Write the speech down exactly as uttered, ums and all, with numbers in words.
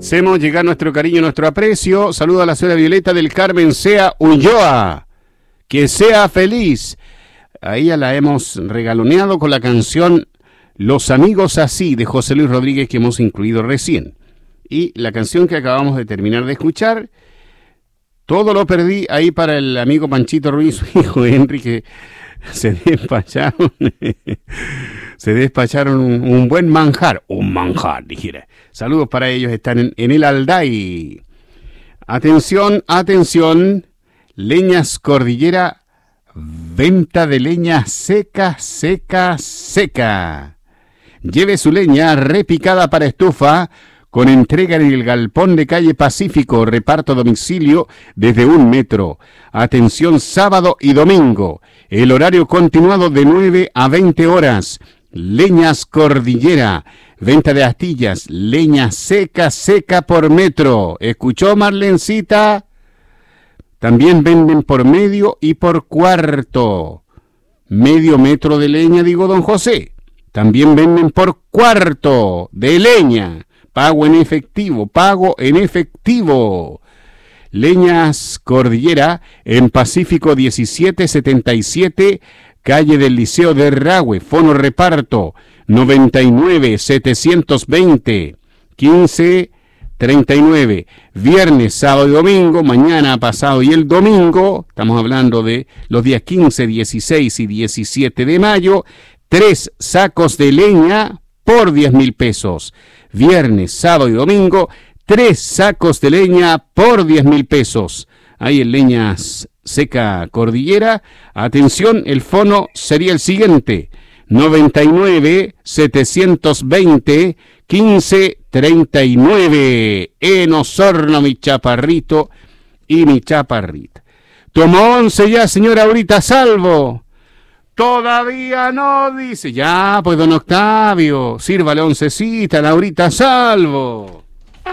Hacemos llegar nuestro cariño, nuestro aprecio. Saludo a la señora Violeta del Carmen Sea Ulloa. Que sea feliz. A ella la hemos regaloneado con la canción Los Amigos Así de José Luis Rodríguez que hemos incluido recién. Y la canción que acabamos de terminar de escuchar, Todo lo perdí, ahí para el amigo Panchito Ruiz, su hijo Henry, que se despacharon, se despacharon un, un buen manjar, un manjar, dijera. Saludos para ellos, están en, en el Alday. Atención, atención, Leñas Cordillera, venta de leña seca, seca, seca. Lleve su leña repicada para estufa, con entrega en el galpón de calle Pacífico, reparto a domicilio desde un metro. Atención sábado y domingo. El horario continuado de nueve a veinte horas. Leñas Cordillera. Venta de astillas. Leña seca, seca por metro. ¿Escuchó, Marlencita? También venden por medio y por cuarto. Medio metro de leña, digo, don José. También venden por cuarto de leña. Pago en efectivo, pago en efectivo. Leñas Cordillera en Pacífico diecisiete setenta y siete, calle del Liceo de Rahue, fono reparto noventa y nueve setecientos veinte quince treinta y nueve. Viernes, sábado y domingo, mañana, pasado y el domingo, estamos hablando de los días quince, dieciséis y diecisiete de mayo, tres sacos de leña por diez mil pesos. Viernes, sábado y domingo, tres sacos de leña por diez mil pesos. Ahí en Leñas Seca Cordillera. Atención, el fono sería el siguiente: noventa y nueve setecientos veinte quince treinta y nueve. En Osorno, mi chaparrito y mi chaparrita. Tomó once ya, señora Aurita Salvo. Todavía no, dice. Ya, pues, don Octavio, sírvale oncecita, Laurita Salvo.